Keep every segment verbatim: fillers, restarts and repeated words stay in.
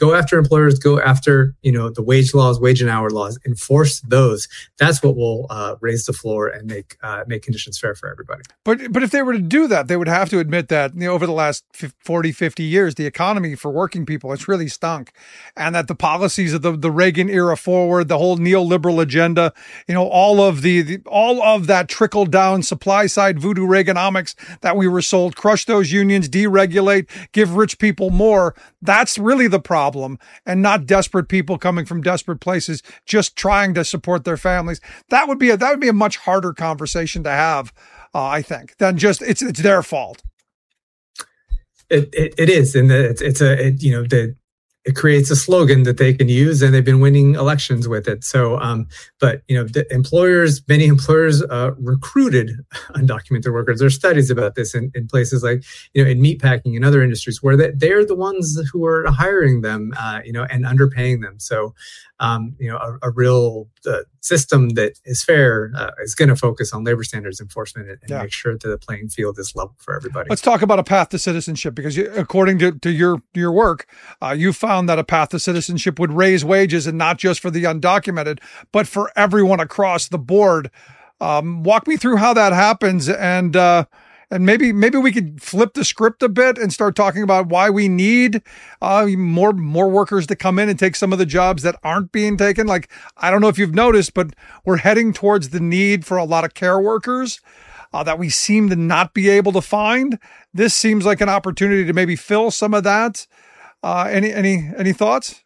go after employers, go after, you know, the wage laws, wage and hour laws, enforce those. That's what will uh, raise the floor and make uh, make conditions fair for everybody. But but if they were to do that, they would have to admit that, you know, over the last forty, fifty years, the economy for working people, it's really stunk. And that the policies of the, the Reagan era forward, the whole neoliberal agenda, you know, all of the, the all of that trickle down supply side voodoo Reaganomics that we were sold, crush those unions, deregulate, give rich people more. That's really the problem, and not desperate people coming from desperate places just trying to support their families. That would be a, that would be a much harder conversation to have, uh, I think, than just it's it's their fault. It it, it is, and it's it's a it, you know the. It creates a slogan that they can use, and they've been winning elections with it. So, um, but you know, the employers, many employers uh, recruited undocumented workers. There's studies about this in, in places like, you know, in meatpacking and other industries where they, they're the ones who are hiring them, uh, you know, and underpaying them. So, um, you know, a, a real uh, system that is fair uh, is going to focus on labor standards enforcement and, and yeah. make sure that the playing field is level for everybody. Let's talk about a path to citizenship, because you, according to, to your your work, uh, you found that a path to citizenship would raise wages, and not just for the undocumented, but for everyone across the board. Um, walk me through how that happens, and uh, and maybe maybe we could flip the script a bit and start talking about why we need uh, more more workers to come in and take some of the jobs that aren't being taken. Like, I don't know if you've noticed, but we're heading towards the need for a lot of care workers uh, that we seem to not be able to find. This seems like an opportunity to maybe fill some of that. Uh, any any any thoughts?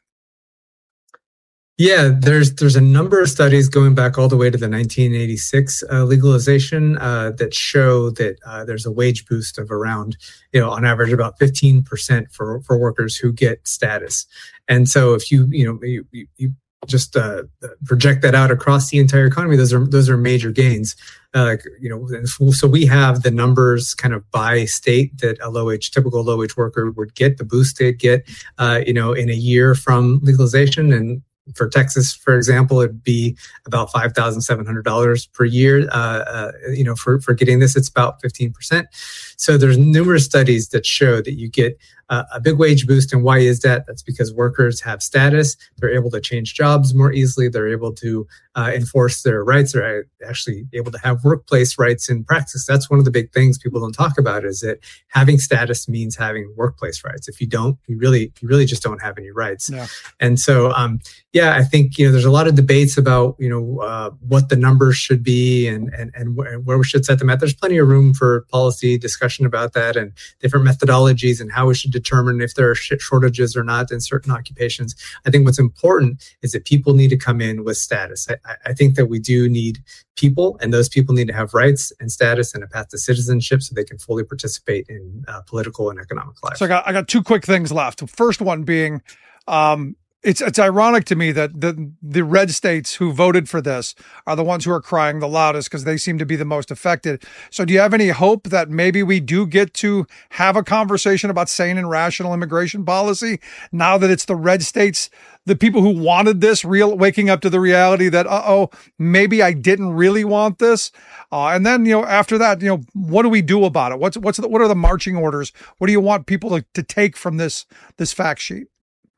Yeah, there's there's a number of studies going back all the way to the nineteen eighty-six uh, legalization uh, that show that uh, there's a wage boost of around, you know, on average about fifteen percent for for workers who get status. And so if you you know you, you, you just uh, project that out across the entire economy, those are those are major gains. Uh, you know, so we have the numbers kind of by state that a low wage, typical low wage worker would get, the boost they'd get, uh, you know, in a year from legalization. And for Texas, for example, it'd be about five thousand seven hundred dollars per year. Uh, uh, you know, for, for getting this, it's about fifteen percent. So there's numerous studies that show that you get uh, a big wage boost. And why is that? That's because workers have status. They're able to change jobs more easily. They're able to uh, enforce their rights. They're actually able to have workplace rights in practice. That's one of the big things people don't talk about, is that having status means having workplace rights. If you don't, you really, you really just don't have any rights. Yeah. And so, um, yeah, I think, you know, there's a lot of debates about, you know, uh, what the numbers should be and, and, and where we should set them at. There's plenty of room for policy discussion about that and different methodologies and how we should determine if there are shortages or not in certain occupations. I think what's important is that people need to come in with status. I, I think that we do need people, and those people need to have rights and status and a path to citizenship so they can fully participate in uh, political and economic life. So I got I got two quick things left. First one being, um, It's it's ironic to me that the the red states who voted for this are the ones who are crying the loudest because they seem to be the most affected. So do you have any hope that maybe we do get to have a conversation about sane and rational immigration policy now that it's the red states, the people who wanted this, real waking up to the reality that, uh-oh, maybe I didn't really want this? Uh, and then, you know, after that, you know, what do we do about it? What's what's the, what are the marching orders? What do you want people to, to take from this this fact sheet?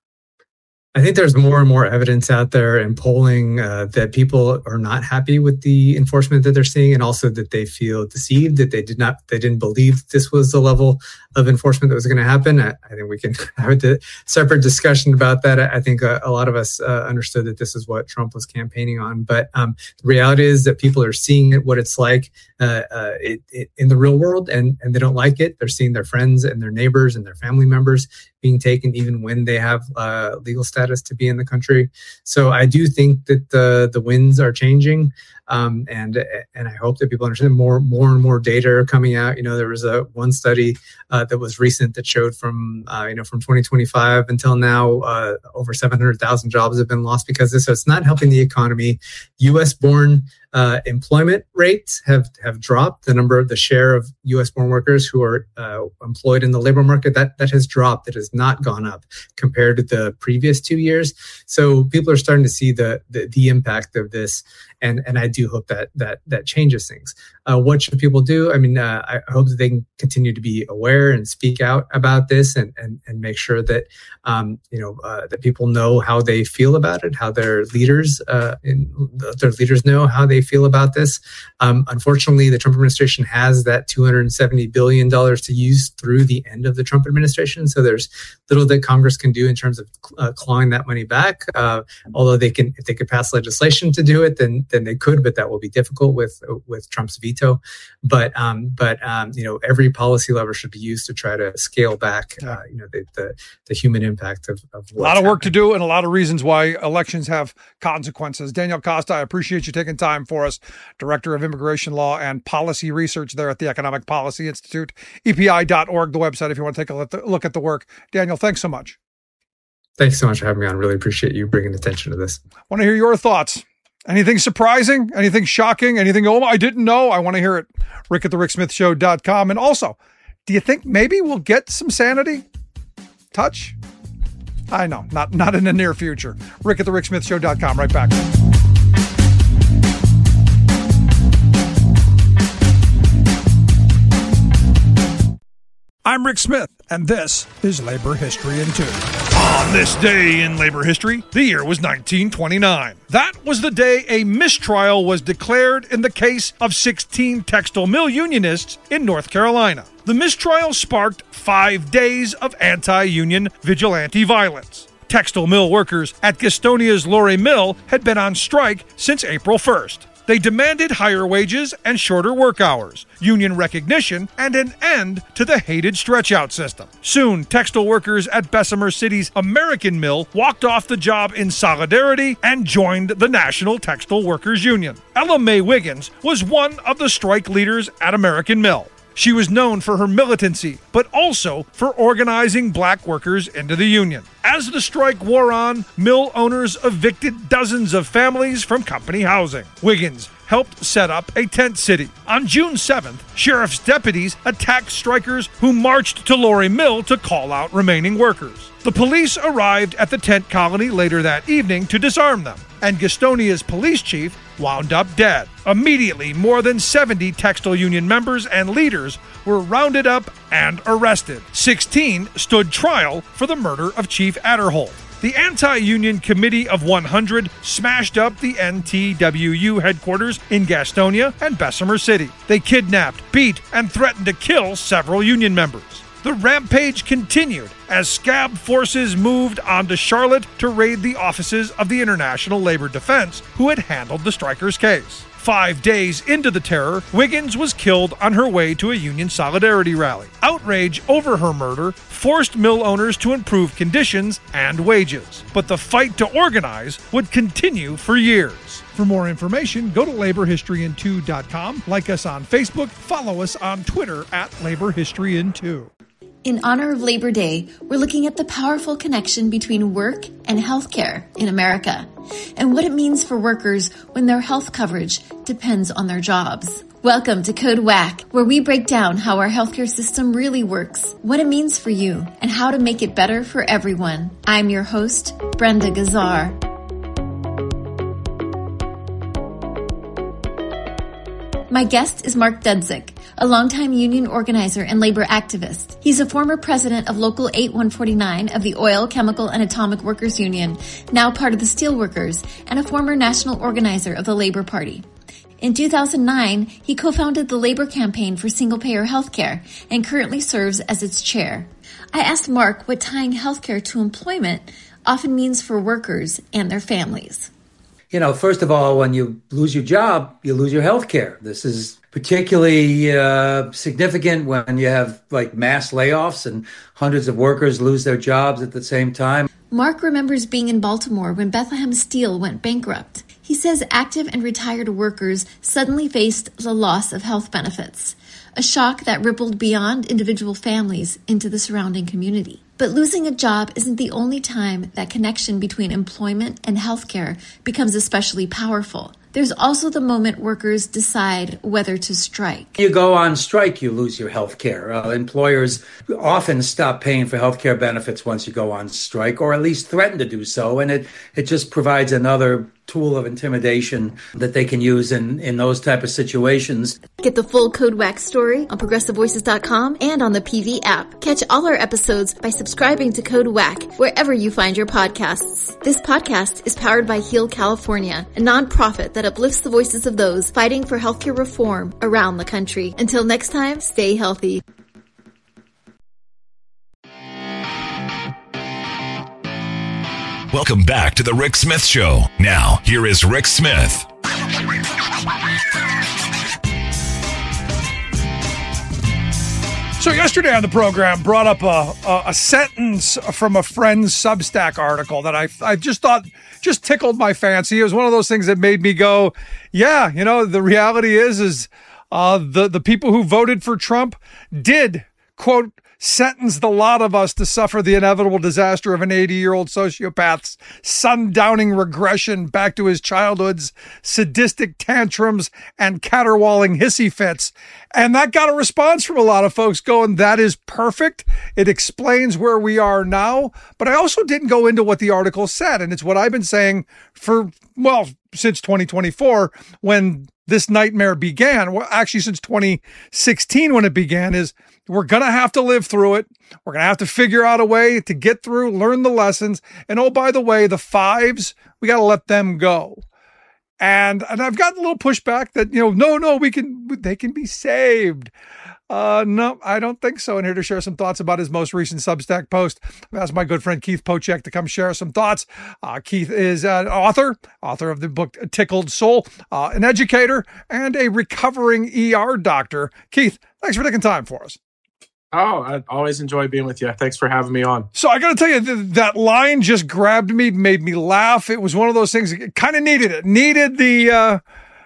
I think there's more and more evidence out there and polling uh, that people are not happy with the enforcement that they're seeing, and also that they feel deceived, that they did not, they didn't believe this was the level of enforcement that was going to happen. I, I think we can have a separate discussion about that. I, I think a, a lot of us uh, understood that this is what Trump was campaigning on, but um, the reality is that people are seeing it, what it's like uh, uh, it, it, in the real world, and, and they don't like it. They're seeing their friends and their neighbors and their family members being taken even when they have uh, legal status to be in the country. So I do think that the the winds are changing, um, and and I hope that people understand more more and more data are coming out. You know, there was a one study uh, that was recent that showed from uh, you know from twenty twenty-five until now, uh, over seven hundred thousand jobs have been lost because of this. So it's not helping the economy. U S born Uh, employment rates have, have dropped. The number of the share of U S born workers who are uh, employed in the labor market, that, that has dropped. It has not gone up compared to the previous two years. So people are starting to see the, the, the impact of this. And, and I do hope that, that, that changes things. Uh, what should people do? I mean, uh, I hope that they can continue to be aware and speak out about this and, and, and make sure that, um, you know, uh, that people know how they feel about it, how their leaders, uh, in, their leaders know how they feel about this. Um, unfortunately, the Trump administration has that two hundred seventy billion dollars to use through the end of the Trump administration. So there's little that Congress can do in terms of uh, clawing that money back. Uh, although they can, if they could pass legislation to do it, then then they could, but that will be difficult with with Trump's veto. But um, but um, you know, every policy lever should be used to try to scale back, uh, you know, the, the the human impact of, of a lot of work happening. to do, and a lot of reasons why elections have consequences. Daniel Costa, I appreciate you taking time for us. Director of Immigration Law and Policy Research there at the Economic Policy Institute, E P I dot org, the website, if you want to take a look at the work. Daniel, thanks so much. Thanks so much for having me on. Really appreciate you bringing attention to this. I want to hear your thoughts. Anything surprising? Anything shocking? Anything, oh, I didn't know? I want to hear it. Rick at the Rick Smith Show dot com. And also, do you think maybe we'll get some sanity? Touch? I know, not, not in the near future. Rick at the Rick Smith Show dot com. Right back. I'm Rick Smith, and this is Labor History in Two. On this day in labor history, the year was nineteen twenty-nine. That was the day a mistrial was declared in the case of sixteen textile mill unionists in North Carolina. The mistrial sparked five days of anti-union vigilante violence. Textile mill workers at Gastonia's Lorry Mill had been on strike since April first. They demanded higher wages and shorter work hours, union recognition, and an end to the hated stretch-out system. Soon, textile workers at Bessemer City's American Mill walked off the job in solidarity and joined the National Textile Workers Union. Ella Mae Wiggins was one of the strike leaders at American Mill. She was known for her militancy, but also for organizing black workers into the union. As the strike wore on, mill owners evicted dozens of families from company housing. Wiggins helped set up a tent city. On June seventh, sheriff's deputies attacked strikers who marched to Lorry Mill to call out remaining workers. The police arrived at the tent colony later that evening to disarm them, and Gastonia's police chief wound up dead. Immediately, more than seventy textile union members and leaders were rounded up and arrested. sixteen stood trial for the murder of Chief Adderholt. The Anti-Union Committee of one hundred smashed up the N T W U headquarters in Gastonia and Bessemer City. They kidnapped, beat, and threatened to kill several union members. The rampage continued as scab forces moved on to Charlotte to raid the offices of the International Labor Defense, who had handled the strikers' case. Five days into the terror, Wiggins was killed on her way to a union solidarity rally. Outrage over her murder forced mill owners to improve conditions and wages. But the fight to organize would continue for years. For more information, go to labor history in two dot com, like us on Facebook, follow us on Twitter at Labor History in two. In honor of Labor Day, we're looking at the powerful connection between work and healthcare in America, and what it means for workers when their health coverage depends on their jobs. Welcome to Code Whack, where we break down how our healthcare system really works, what it means for you, and how to make it better for everyone. I'm your host, Brenda Gazzar. My guest is Mark Dudzik, a longtime union organizer and labor activist. He's a former president of Local eight one forty-nine of the Oil, Chemical, and Atomic Workers Union, now part of the Steelworkers, and a former national organizer of the Labor Party. In two thousand nine, he co-founded the Labor Campaign for Single-Payer Healthcare and currently serves as its chair. I asked Mark what tying healthcare to employment often means for workers and their families. You know, first of all, when you lose your job, you lose your health care. This is particularly uh, significant when you have like mass layoffs and hundreds of workers lose their jobs at the same time. Mark remembers being in Baltimore when Bethlehem Steel went bankrupt. He says active and retired workers suddenly faced the loss of health benefits, a shock that rippled beyond individual families into the surrounding community. But losing a job isn't the only time that connection between employment and healthcare becomes especially powerful. There's also the moment workers decide whether to strike. You go on strike, you lose your health care. Uh, employers often stop paying for health care benefits once you go on strike, or at least threaten to do so. And it, it just provides another tool of intimidation that they can use in, in those type of situations. Get the full Code Wax story on progressive voices dot com and on the P V app. Catch all our episodes by subscribing to Code Whack wherever you find your podcasts. This podcast is powered by Heal California, a nonprofit that uplifts the voices of those fighting for healthcare reform around the country. Until next time, stay healthy. Welcome back to The Rick Smith Show. Now, here is Rick Smith. So yesterday on the program, brought up a, a, a sentence from a friend's Substack article that I, I just thought just tickled my fancy. It was one of those things that made me go, yeah, you know, the reality is, is uh, the, the people who voted for Trump did, quote, sentence the lot of us to suffer the inevitable disaster of an eighty-year-old sociopath's sundowning regression back to his childhood's sadistic tantrums and caterwauling hissy fits. And that got a response from a lot of folks going, that is perfect. It explains where we are now. But I also didn't go into what the article said. And it's what I've been saying for, well, since twenty twenty-four, when this nightmare began. Well, actually, since twenty sixteen, when it began, is we're going to have to live through it. We're going to have to figure out a way to get through, learn the lessons. And oh, by the way, the fives, we got to let them go. And and I've gotten a little pushback that, you know, no, no, we can, they can be saved. Uh, no, I don't think so. And here to share some thoughts about his most recent Substack post, I've asked my good friend Keith Pochek to come share some thoughts. Uh, Keith is an author, author of the book Tickled Soul, uh, an educator, and a recovering E R doctor. Keith, thanks for taking time for us. Oh, I always enjoy being with you. Thanks for having me on. So I got to tell you, th- that line just grabbed me, made me laugh. It was one of those things that kind of needed it. Needed the, uh,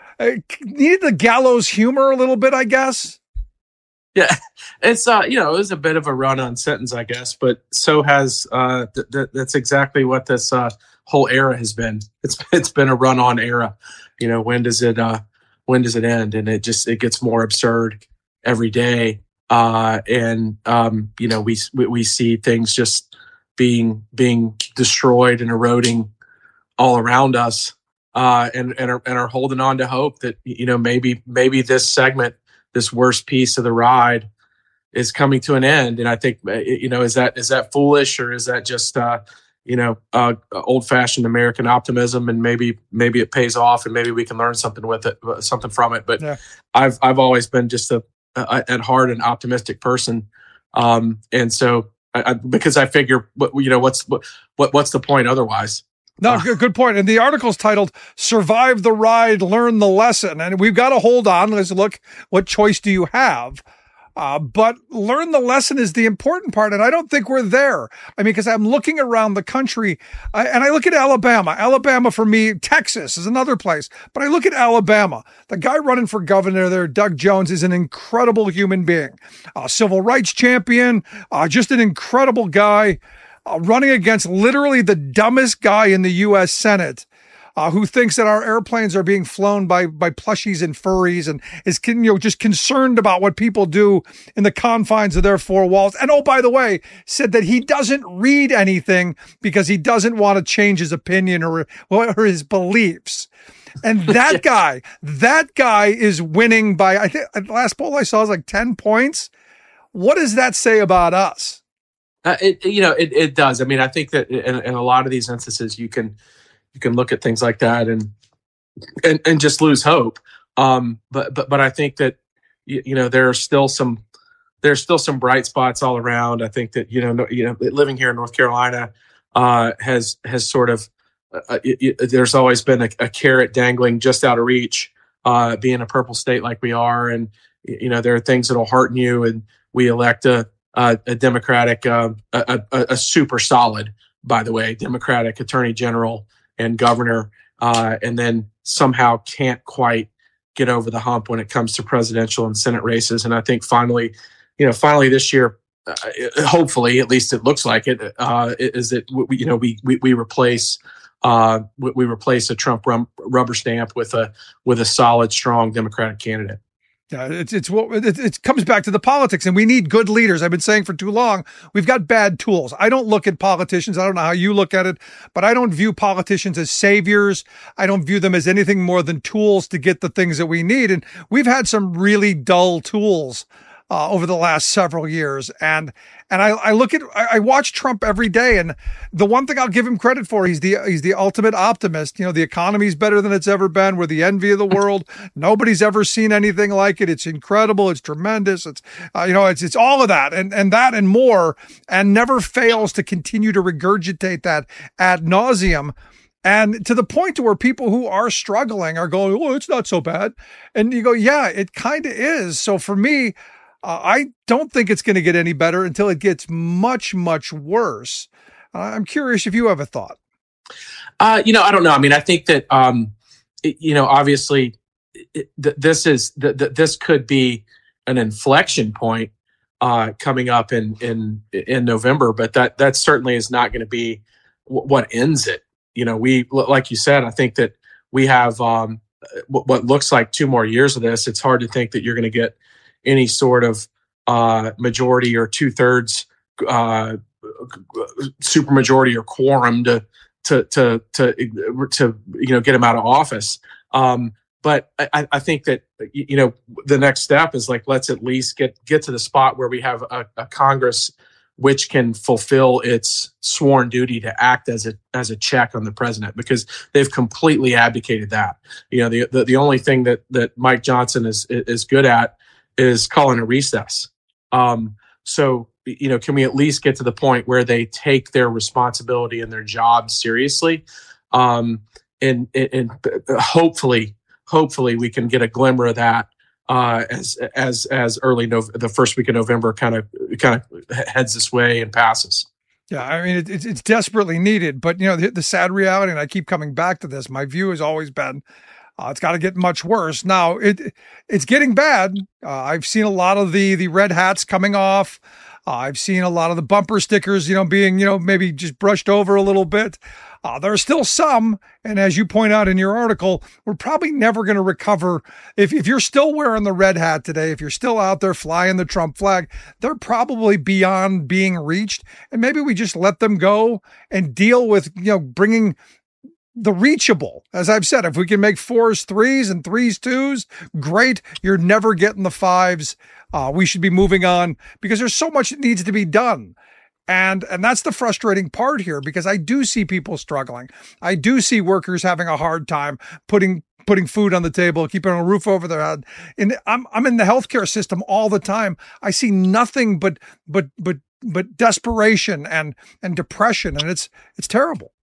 needed the gallows humor a little bit, I guess. Yeah, it's, uh, you know, it was a bit of a run-on sentence, I guess, but so has, uh, th- th- that's exactly what this uh, whole era has been. It's It's been a run-on era. You know, when does it, uh, when does it end? And it just, it gets more absurd every day. Uh, and, um, you know, we, we, we see things just being, being destroyed and eroding all around us, uh, and, and are, and are holding on to hope that, you know, maybe, maybe this segment, this worst piece of the ride is coming to an end. And I think, you know, is that, is that foolish, or is that just, uh, you know, uh, old fashioned American optimism? And maybe, maybe it pays off, and maybe we can learn something with it, something from it. But yeah. I've, I've always been just a, Uh, at heart, an optimistic person, um, and so I, I, because I figure, what, you know, what's what, what what's the point otherwise? No, good, good point. And the article's titled "Survive the Ride, Learn the Lesson," and we've got to hold on. Let's look. What choice do you have? Uh, but learn the lesson is the important part. And I don't think we're there. I mean, because I'm looking around the country uh, and I look at Alabama. Alabama for me, Texas is another place. But I look at Alabama. The guy running for governor there, Doug Jones, is an incredible human being, a civil rights champion, uh, just an incredible guy uh, running against literally the dumbest guy in the U S Senate. Uh, who thinks that our airplanes are being flown by by plushies and furries, and is you know just concerned about what people do in the confines of their four walls. And oh, by the way, said that he doesn't read anything because he doesn't want to change his opinion or, or his beliefs. And that yes. guy, that guy is winning by, I think the last poll I saw was like ten points. What does that say about us? Uh, it, you know, it, it does. I mean, I think that in, in a lot of these instances, you can, You can look at things like that and and, and just lose hope. Um, but but but I think that you, you know there are still some there's still some bright spots all around. I think that you know you know living here in North Carolina uh, has has sort of uh, it, it, there's always been a, a carrot dangling just out of reach. Uh, being a purple state like we are, and you know there are things that'll hearten you, and we elect a a, a Democratic uh, a, a, a super solid, by the way, Democratic Attorney General and governor, uh, and then somehow can't quite get over the hump when it comes to presidential and Senate races. And I think finally, you know, finally this year, uh, hopefully, at least it looks like it, uh, is that we, you know we we, we replace uh, we, we replace a Trump rum, rubber stamp with a with a solid, strong Democratic candidate. Yeah, it's it's what it, it comes back to the politics, and we need good leaders. I've been saying for too long, we've got bad tools. I don't look at politicians. I don't know how you look at it, but I don't view politicians as saviors. I don't view them as anything more than tools to get the things that we need. And we've had some really dull tools uh, over the last several years. And and I, I look at I, I watch Trump every day, and the one thing I'll give him credit for, he's the he's the ultimate optimist. You know, the economy's better than it's ever been. We're the envy of the world. Nobody's ever seen anything like it. It's incredible. It's tremendous. It's uh, you know, it's it's all of that and and that and more, and never fails to continue to regurgitate that ad nauseum. And to the point to where people who are struggling are going, oh, it's not so bad. And you go, yeah, it kind of is. So for me, uh, I don't think it's going to get any better until it gets much, much worse. Uh, I'm curious if you have a thought. Uh, you know, I don't know. I mean, I think that, um, it, you know, obviously it, th- this is, th- th- this could be an inflection point uh, coming up in, in, in November, but that, that certainly is not going to be w- what ends it. You know, we, like you said, I think that we have um, w- what looks like two more years of this. It's hard to think that you're going to get any sort of uh, majority or two thirds uh, supermajority or quorum to to to to to you know get him out of office. Um, but I, I think that you know the next step is like let's at least get get to the spot where we have a, a Congress which can fulfill its sworn duty to act as a as a check on the president, because they've completely abdicated that. You know, the the, the only thing that that Mike Johnson is is good at is calling a recess. Um, so, you know, can we at least get to the point where they take their responsibility and their job seriously? Um, and, and hopefully, hopefully we can get a glimmer of that uh, as as as early Nov- the first week of November kind of kind of heads this way and passes. Yeah, I mean, it, it's it's desperately needed. But, you know, the, the sad reality, and I keep coming back to this, my view has always been, Uh, it's got to get much worse. Now it it's getting bad. Uh, I've seen a lot of the the red hats coming off. Uh, I've seen a lot of the bumper stickers, you know, being, you know, maybe just brushed over a little bit. Uh, there are still some. And as you point out in your article, we're probably never going to recover. If, if you're still wearing the red hat today, if you're still out there flying the Trump flag, they're probably beyond being reached. And maybe we just let them go and deal with, you know, bringing the reachable. As I've said, if we can make fours threes and threes twos, great. You're never getting the fives. Uh, we should be moving on because there's so much that needs to be done. And, and that's the frustrating part here, because I do see people struggling. I do see workers having a hard time putting, putting food on the table, keeping a roof over their head. And I'm, I'm in the healthcare system all the time. I see nothing but, but, but, but desperation and, and depression. And it's, it's terrible.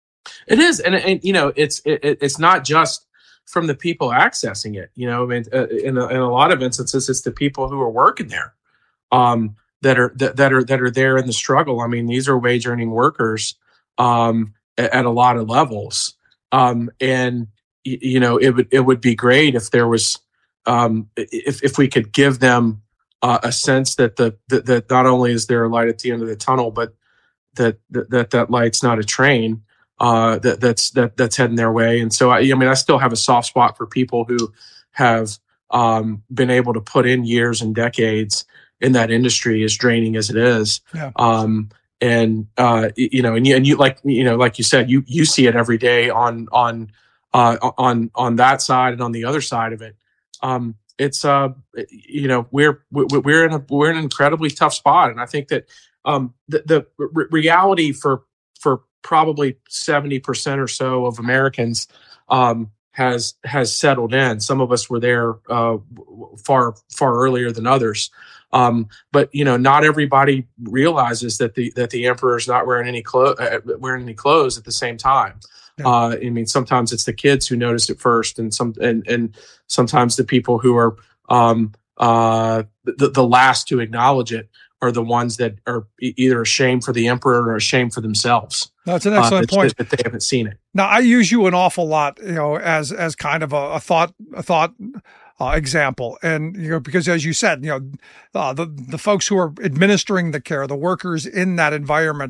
It is, and, and you know, it's it, it's not just from the people accessing it. You know, I mean, uh, in a, in a lot of instances, it's the people who are working there um, that are that, that are that are there in the struggle. I mean, these are wage earning workers um, at, at a lot of levels, um, and y- you know, it would it would be great if there was um, if if we could give them uh, a sense that the that, that not only is there a light at the end of the tunnel, but that that that, that light's not a train. Uh, that that's that that's heading their way, and so I, I mean, I still have a soft spot for people who have um, been able to put in years and decades in that industry, as draining as it is. Yeah. Um, and uh, you know, and you and you like you know, like you said, you you see it every day on on uh, on on that side and on the other side of it. Um, it's uh, you know, we're we're in a we're in an incredibly tough spot, and I think that um, the, the re- reality for for probably seventy percent or so of Americans um, has has settled in. Some of us were there uh, far far earlier than others, um, but you know, not everybody realizes that the that the emperor is not wearing any clothes uh, wearing any clothes at the same time. Yeah. Uh, I mean, sometimes it's the kids who notice it first, and some and and sometimes the people who are um, uh, the the last to acknowledge it are the ones that are either ashamed for the emperor or ashamed for themselves. That's an excellent uh, point. That they haven't seen it. Now, I use you an awful lot, you know, as as kind of a, a thought a thought uh, example, and you know, because as you said, you know, uh, the the folks who are administering the care, the workers in that environment,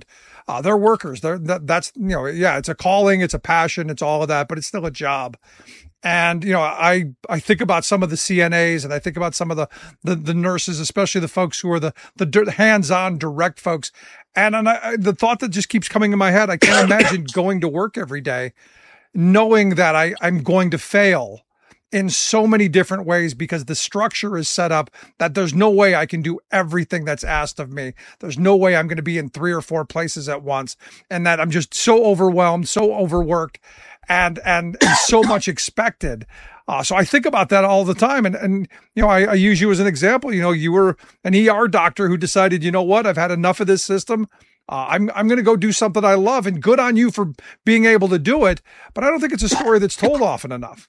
Uh, they're workers. They're that, that's, you know, yeah, it's a calling, it's a passion, it's all of that, but it's still a job. And, you know, I, I think about some of the C N As and I think about some of the, the, the nurses, especially the folks who are the, the hands-on direct folks. And, and I, the thought that just keeps coming in my head, I can't imagine going to work every day, knowing that I, I'm going to fail in so many different ways because the structure is set up that there's no way I can do everything that's asked of me. There's no way I'm going to be in three or four places at once, and that I'm just so overwhelmed, so overworked, and, and, and so much expected. Uh, so I think about that all the time. And, and, you know, I, I use you as an example. You know, you were an E R doctor who decided, you know what, I've had enough of this system. Uh, I'm I'm going to go do something I love, and good on you for being able to do it. But I don't think it's a story that's told often enough.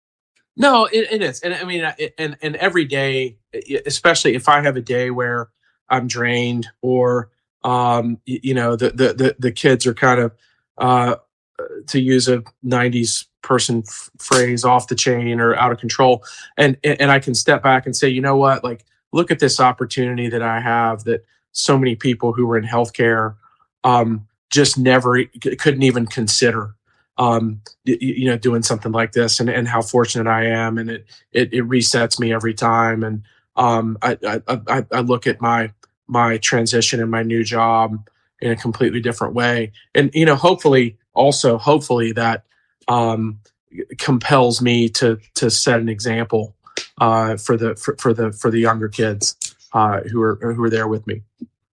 No, it, it is. And I mean, it, and, and every day, especially if I have a day where I'm drained or, um, you, you know, the, the, the, the kids are kind of, uh, to use a nineties person f- phrase, off the chain or out of control. And, and I can step back and say, you know what, like, look at this opportunity that I have that so many people who were in healthcare, um, just never couldn't even consider. Um, you, you know, doing something like this, and, and how fortunate I am, and it it, it resets me every time. And um, I, I I I look at my my transition and my new job in a completely different way. And you know, hopefully, also hopefully that um, compels me to to set an example uh, for the for, for the for the younger kids uh, who are who are there with me.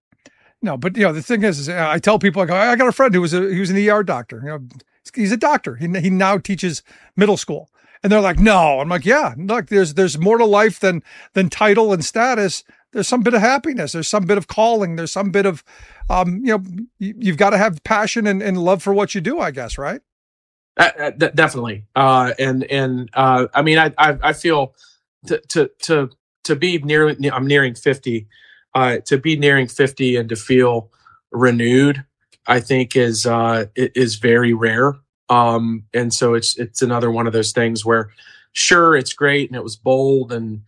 No, but you know, the thing is, is I tell people, like, I got a friend who was a he was an E R doctor. You know. He's a doctor. He he now teaches middle school, and they're like, "No." I'm like, "Yeah, look, there's there's more to life than than title and status. There's some bit of happiness. There's some bit of calling. There's some bit of, um, you know, you, you've got to have passion and, and love for what you do, I guess, right?" Uh, uh, definitely. Uh, and and uh, I mean, I I, I feel to to to to be near. I'm nearing fifty. Uh, to be nearing fifty and to feel renewed, I think is uh, is very rare, um, and so it's it's another one of those things where, sure, it's great and it was bold, and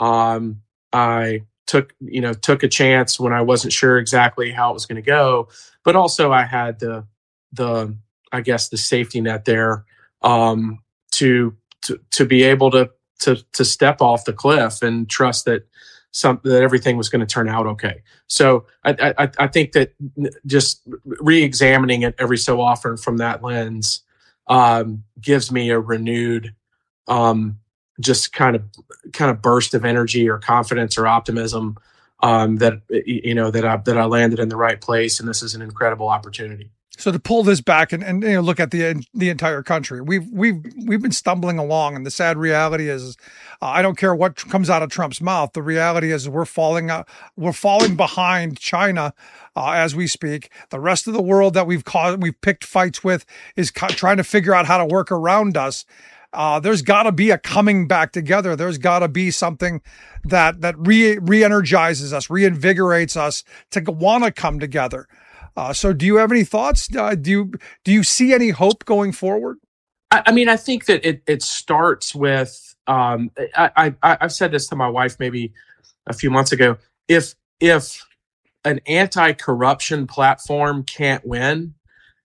um, I took you know took a chance when I wasn't sure exactly how it was going to go, but also I had the the I guess the safety net there um, to to to be able to to to step off the cliff and trust that. Some that everything was going to turn out okay. So I, I I think that just re-examining it every so often from that lens um, gives me a renewed, um, just kind of kind of burst of energy or confidence or optimism um, that you know that I that I landed in the right place, and this is an incredible opportunity. So to pull this back and, and you know, look at the the entire country, we've we've we've been stumbling along, and the sad reality is, uh, I don't care what comes out of Trump's mouth. The reality is we're falling out, we're falling behind China uh, as we speak. The rest of the world that we've caused, we've picked fights with is co- trying to figure out how to work around us. Uh, there's got to be a coming back together. There's got to be something that that re re-energizes us, reinvigorates us to want to come together. Uh, so do you have any thoughts? Uh, do you, do you see any hope going forward? I, I mean, I think that it, it starts with, um, I, I, I've said this to my wife maybe a few months ago. If, if an anti-corruption platform can't win,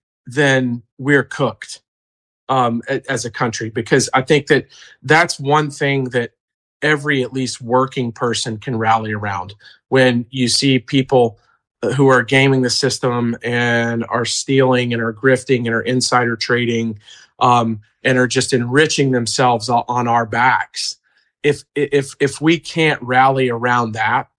then we're cooked, um, as a country, because I think that that's one thing that every, at least working person can rally around. When you see people who are gaming the system and are stealing and are grifting and are insider trading um, and are just enriching themselves on our backs. If if if we can't rally around that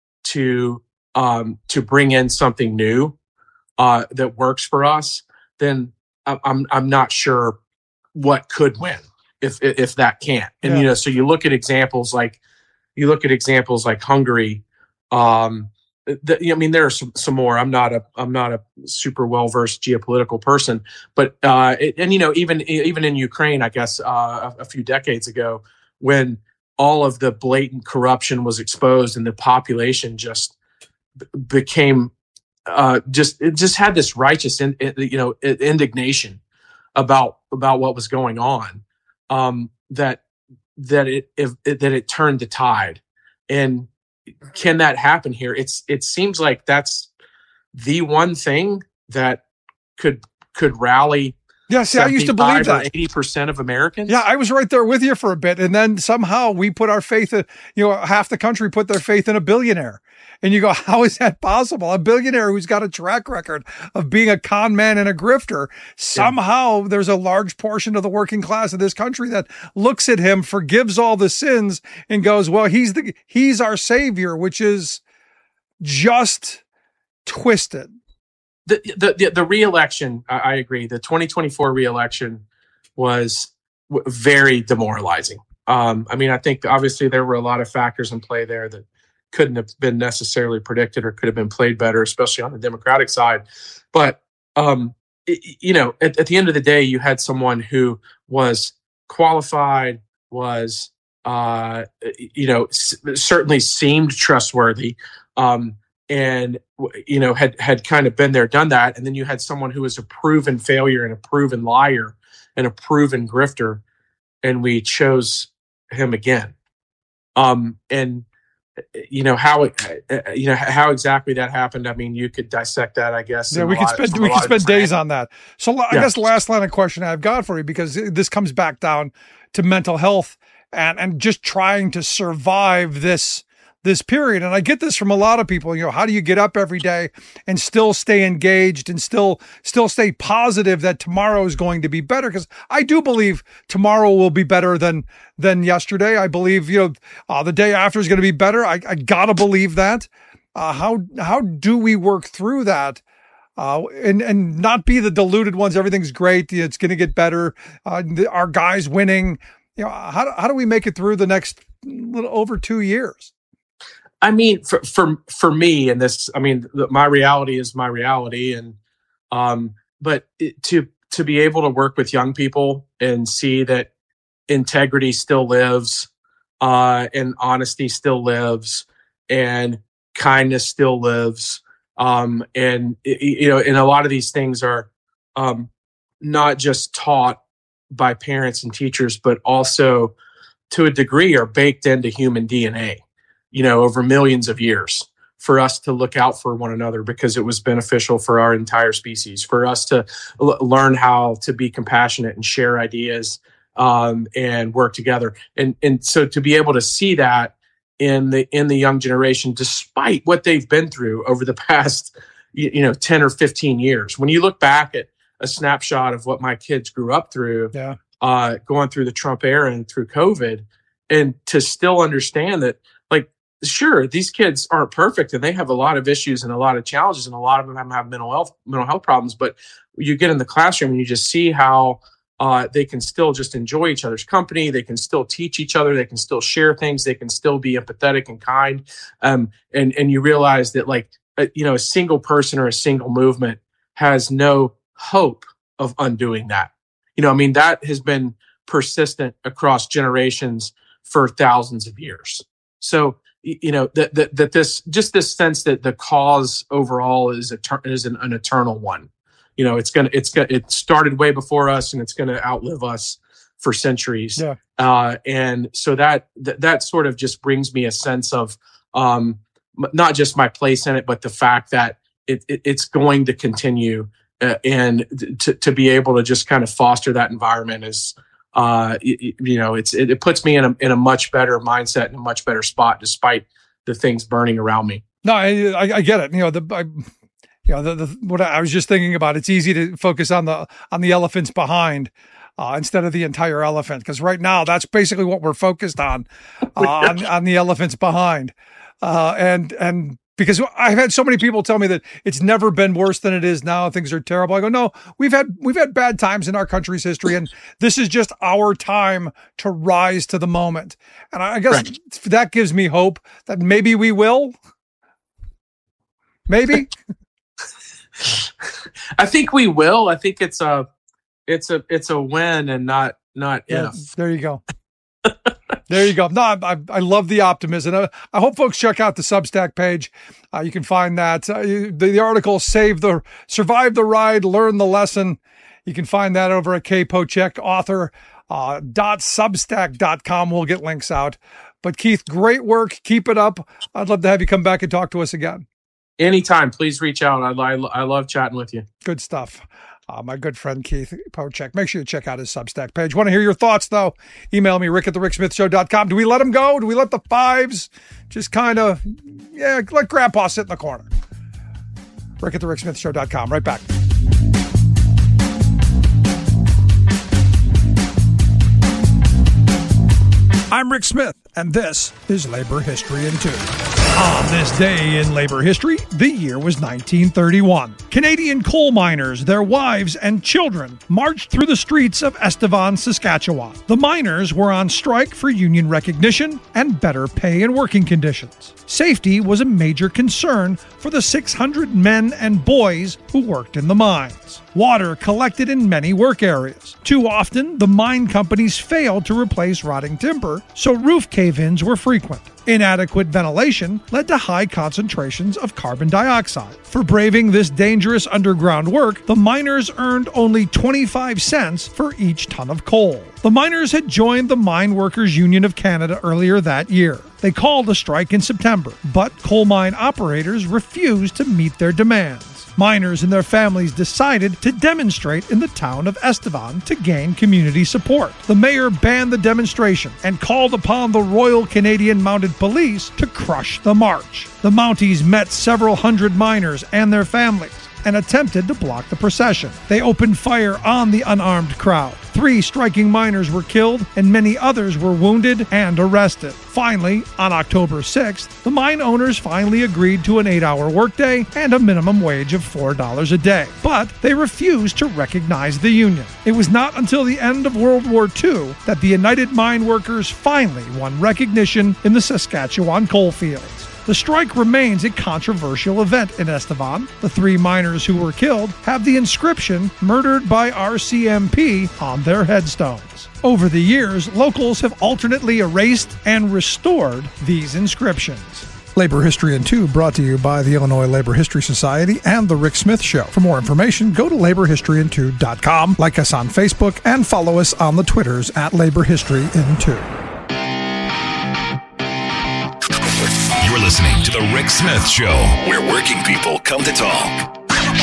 to um, to bring in something new uh, that works for us, then I'm I'm not sure what could win if if that can't. And yeah. you know, so you look at examples like you look at examples like Hungary. Um, The, I mean, there are some, some more. I'm not a I'm not a super well versed geopolitical person, but uh, it, and you know, even even in Ukraine, I guess uh, a, a few decades ago, when all of the blatant corruption was exposed and the population just b- became uh, just it just had this righteous in, you know indignation about about what was going on, um, that that it if, that it turned the tide. And can that happen here? It's it seems like that's the one thing that could could rally. Yeah, see, I used to believe that eighty percent of Americans. Yeah, I was right there with you for a bit, and then somehow we put our faith in, you know, half the country put their faith in a billionaire, and you go, how is that possible? A billionaire who's got a track record of being a con man and a grifter. Somehow, yeah. there's a large portion of the working class of this country that looks at him, forgives all the sins, and goes, well, he's the he's our savior, which is just twisted. The, the the the re-election, I, I agree. The twenty twenty-four re-election was w- very demoralizing. Um, I mean, I think obviously there were a lot of factors in play there that couldn't have been necessarily predicted or could have been played better, especially on the Democratic side. But um, it, you know, at, at the end of the day, you had someone who was qualified, was uh, you know, s- certainly seemed trustworthy. Um, and, you know, had, had kind of been there, done that. And then you had someone who was a proven failure and a proven liar and a proven grifter. And we chose him again. Um, and, you know, how, it, uh, you know, how exactly that happened. I mean, you could dissect that, I guess. Yeah, we could spend, we could spend days on that. So I yeah. guess the last line of question I've got for you, because this comes back down to mental health and, and just trying to survive this, this period. And I get this from a lot of people, you know, how do you get up every day and still stay engaged and still, still stay positive that tomorrow is going to be better? Because I do believe tomorrow will be better than, than yesterday. I believe, you know, uh, the day after is going to be better. I, I gotta believe that. Uh, how, how do we work through that? Uh, and, and not be the deluded ones. Everything's great. It's going to get better. Uh, the, our guys winning, you know, how, how do we make it through the next little over two years? I mean, for, for, for me and this, I mean, the, my reality is my reality. And, um, but it, to, to be able to work with young people and see that integrity still lives, uh, and honesty still lives and kindness still lives. Um, and, you know, and a lot of these things are, um, not just taught by parents and teachers, but also to a degree are baked into human D N A. You know, over millions of years for us to look out for one another because it was beneficial for our entire species, for us to l- learn how to be compassionate and share ideas um, and work together. And and so to be able to see that in the in the young generation, despite what they've been through over the past, you, you know, ten or fifteen years, when you look back at a snapshot of what my kids grew up through, yeah. uh, going through the Trump era and through COVID, and to still understand that, like, sure, these kids aren't perfect and they have a lot of issues and a lot of challenges and a lot of them have mental health mental health problems. But you get in the classroom and you just see how uh, they can still just enjoy each other's company. They can still teach each other. They can still share things. They can still be empathetic and kind. Um, and and you realize that, like, a, you know, a single person or a single movement has no hope of undoing that. You know, I mean, that has been persistent across generations for thousands of years. So, you know, that, that, that this, just this sense that the cause overall is, a, is an, an eternal one. You know, it's going to, it's going it started way before us and it's going to outlive us for centuries. Yeah. Uh, and so that, that, that sort of just brings me a sense of, um, not just my place in it, but the fact that it, it it's going to continue, uh, and to, to be able to just kind of foster that environment is, Uh, you, you know, it's it, it puts me in a in a much better mindset and a much better spot, despite the things burning around me. No, I, I, I get it. You know, the, I, you know, the, the what I was just thinking about. It's easy to focus on the on the elephants behind uh, instead of the entire elephant, because right now that's basically what we're focused on uh, on, on the elephants behind, uh, and and. Because I've had so many people tell me that it's never been worse than it is now. Things are terrible. I go, no, we've had we've had bad times in our country's history, and this is just our time to rise to the moment. And I guess right. that gives me hope that maybe we will. Maybe. I think we will. I think it's a it's a it's a win and not not yeah, if. There you go. There you go. No, I, I, I love the optimism. I, I hope folks check out the Substack page. Uh, you can find that uh, the, the article, Save the, Survive the Ride, Learn the Lesson. You can find that over at K Pochek, author, uh, dot substack dot com. We'll get links out. But Keith, great work. Keep it up. I'd love to have you come back and talk to us again. Anytime, please reach out. I, I, I love chatting with you. Good stuff. Uh, my good friend Keith Pocheck. Make sure you check out his Substack page. Want to hear your thoughts, though? Email me, rick at the rick smith show dot com. Do we let him go? Do we let the fives just kind of, yeah, let Grandpa sit in the corner? rick at the rick smith show dot com. Right back. I'm Rick Smith, and this is Labor History in Two. On this day in labor history, the year was nineteen thirty-one. Canadian coal miners, their wives, and children marched through the streets of Estevan, Saskatchewan. The miners were on strike for union recognition and better pay and working conditions. Safety was a major concern for the six hundred men and boys who worked in the mines. Water collected in many work areas. Too often, the mine companies failed to replace rotting timber, so roof cave-ins were frequent. Inadequate ventilation led to high concentrations of carbon dioxide. For braving this dangerous underground work, the miners earned only twenty-five cents for each ton of coal. The miners had joined the Mine Workers Union of Canada earlier that year. They called a strike in September, but coal mine operators refused to meet their demands. Miners and their families decided to demonstrate in the town of Estevan to gain community support. The mayor banned the demonstration and called upon the Royal Canadian Mounted Police to crush the march. The Mounties met several hundred miners and their families and attempted to block the procession. They opened fire on the unarmed crowd. Three striking miners were killed and many others were wounded and arrested. Finally, on October sixth, the mine owners finally agreed to an eight-hour workday and a minimum wage of four dollars a day. But they refused to recognize the union. It was not until the end of World War Two that the United Mine Workers finally won recognition in the Saskatchewan coalfields. The strike remains a controversial event in Estevan. The three miners who were killed have the inscription "Murdered by R C M P" on their headstones. Over the years, locals have alternately erased and restored these inscriptions. Labor History in Two brought to you by the Illinois Labor History Society and The Rick Smith Show. For more information, go to labor history in two dot com, like us on Facebook, and follow us on the Twitters at Labor History in Two. You're listening to The Rick Smith Show, where working people come to talk.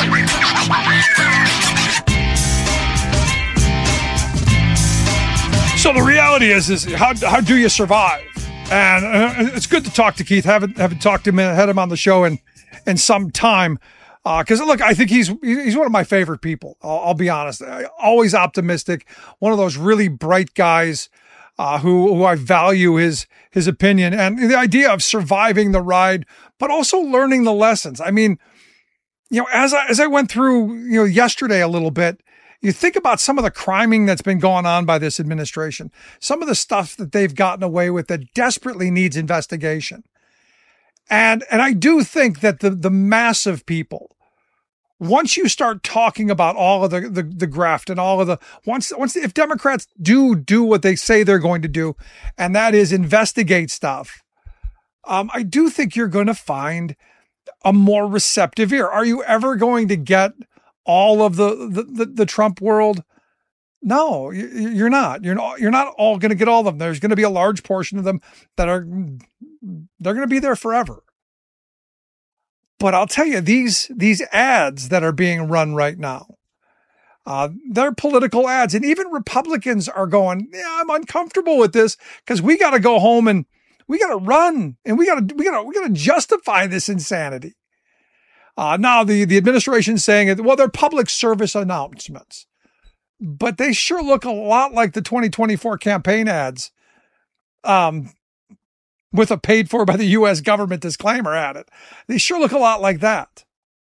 So the reality is, is how, how do you survive? And uh, it's good to talk to Keith. Haven't haven't talked to him, had him on the show in, in some time. Because, uh, look, I think he's he's one of my favorite people. I'll, I'll be honest. Always optimistic. One of those really bright guys. Uh, who, who I value his, his opinion and the idea of surviving the ride, but also learning the lessons. I mean, you know, as I, as I went through, you know, yesterday a little bit, you think about some of the criming that's been going on by this administration, some of the stuff that they've gotten away with that desperately needs investigation. And, and I do think that the, the massive people, once you start talking about all of the, the, the graft and all of the, once, once, if Democrats do do what they say they're going to do, and that is investigate stuff, um, I do think you're going to find a more receptive ear. Are you ever going to get all of the, the, the, the Trump world? No, you're not. You're not, you're not all going to get all of them. There's going to be a large portion of them that are, they're going to be there forever. But I'll tell you, these these ads that are being run right now, uh, they're political ads. And even Republicans are going, yeah, I'm uncomfortable with this because we got to go home and we got to run and we got to we got to we got to justify this insanity. Uh, now the, the administration's saying, well, they're public service announcements, but they sure look a lot like the twenty twenty-four campaign ads. Um, with a paid for by the U S government disclaimer added. They sure look a lot like that.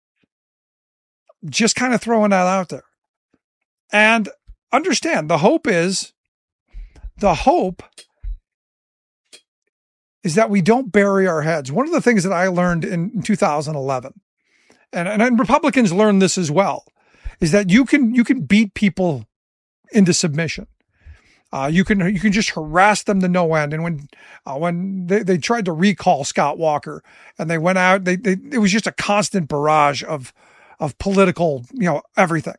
Just kind of throwing that out there. And understand, the hope is, the hope is that we don't bury our heads. One of the things that I learned in two thousand eleven, and, and Republicans learned this as well, is that you can, you can beat people into submission. Uh, you can you can just harass them to no end. And when uh, when they, they tried to recall Scott Walker and they went out, they, they it was just a constant barrage of of political, you know, everything.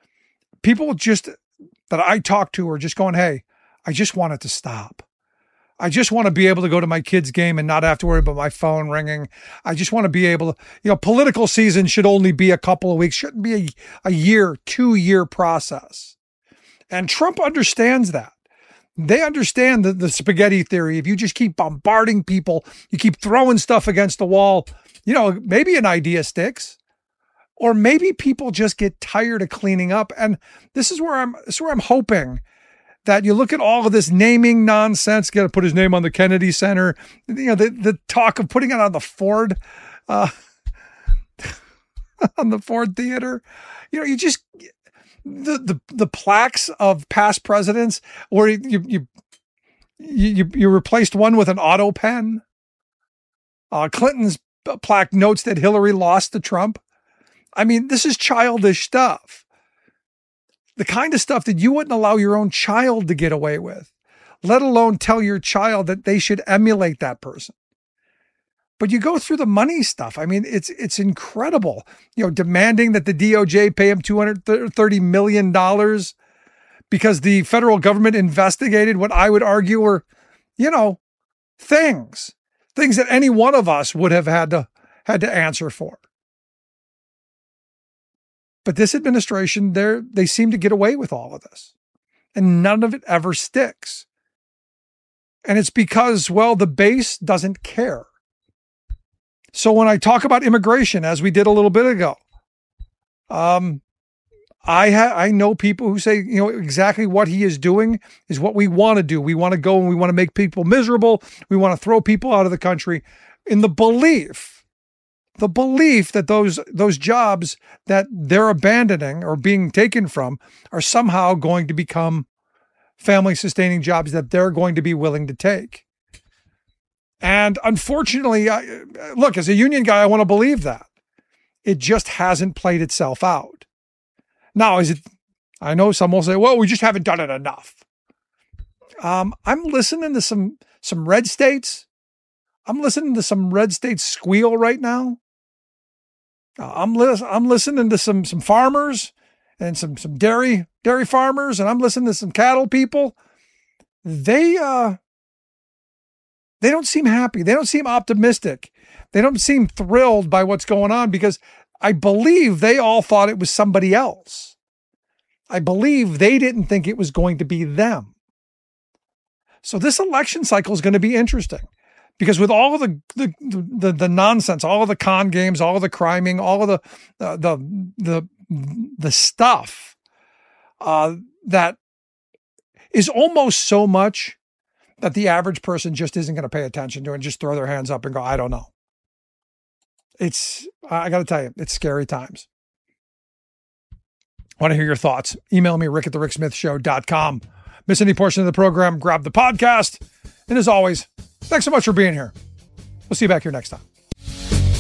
People just that I talked to are just going, hey, I just want it to stop. I just want to be able to go to my kids' game and not have to worry about my phone ringing. I just want to be able to, you know, political season should only be a couple of weeks, shouldn't be a, a year, two year process. And Trump understands that. They understand the, the spaghetti theory. If you just keep bombarding people, you keep throwing stuff against the wall, you know, maybe an idea sticks, or maybe people just get tired of cleaning up. And this is where I'm, this is where I'm hoping that you look at all of this naming nonsense, got to put his name on the Kennedy Center, you know, the, the talk of putting it on the Ford, uh, on the Ford Theater. You know, you just, the, the, the plaques of past presidents where you, you, you, you replaced one with an auto pen. Uh, Clinton's plaque notes that Hillary lost to Trump. I mean, this is childish stuff. The kind of stuff that you wouldn't allow your own child to get away with, let alone tell your child that they should emulate that person. But you go through the money stuff. I mean, it's it's incredible. You know, demanding that the D O J pay him two hundred thirty million dollars because the federal government investigated what I would argue were, you know, things, things that any one of us would have had to had to answer for. But this administration, they they seem to get away with all of this, and none of it ever sticks. And it's because, well, the base doesn't care. So when I talk about immigration, as we did a little bit ago, um, I ha- I know people who say, you know, exactly what he is doing is what we want to do. We want to go and we want to make people miserable. We want to throw people out of the country in the belief The belief that those those jobs that they're abandoning or being taken from are somehow going to become family-sustaining jobs that they're going to be willing to take. And unfortunately, I, look, as a union guy, I want to believe that. It just hasn't played itself out. Now, is it? I know some will say, well, we just haven't done it enough. Um, I'm listening to some some red states. I'm listening to some red states squeal right now. I'm li- I'm listening to some some farmers and some some dairy dairy farmers, and I'm listening to some cattle people. They uh they don't seem happy. They don't seem optimistic. They don't seem thrilled by what's going on because I believe they all thought it was somebody else. I believe they didn't think it was going to be them. So this election cycle is going to be interesting. Because with all of the, the the the nonsense, all of the con games, all of the criming, all of the uh, the the the stuff uh, that is almost so much that the average person just isn't going to pay attention to and just throw their hands up and go, I don't know. It's I got to tell you, it's scary times. Want to hear your thoughts? Email me, rick at the rick smith show dot com. Miss any portion of the program, grab the podcast. And as always, thanks so much for being here. We'll see you back here next time.